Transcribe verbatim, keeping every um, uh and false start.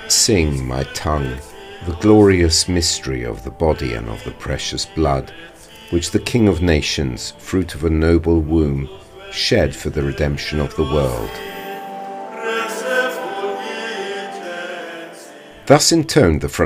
Sing, my tongue, the glorious mystery of the body and of the precious blood, which the King of Nations, fruit of a noble womb, shed for the redemption of the world. Thus intoned the